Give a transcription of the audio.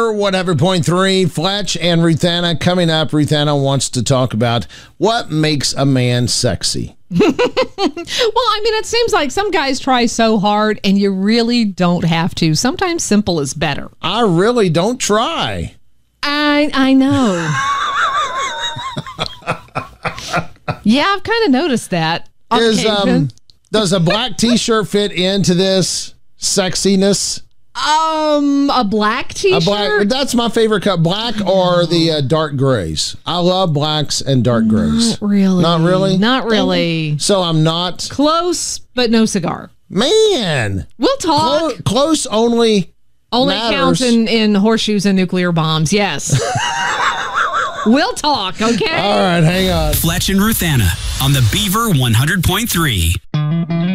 Beaver 100.3, Fletch and Ruthanna coming up. Ruthanna wants to talk about what makes a man sexy. Well, I mean, it seems like some guys try so hard and you really don't have to. Sometimes simple is better. I really don't try. I know. Yeah, I've kind of noticed that on occasion. Does a black t-shirt fit into this sexiness? A black t-shirt? That's my favorite cut. Black or the dark grays. I love blacks and dark grays. Not really. Not really? Not really. So I'm not... Close, but no cigar. Man. We'll talk. Close only counts in horseshoes and nuclear bombs, yes. We'll talk, okay? All right, hang on. Fletch and Ruthanna on the Beaver 100.3.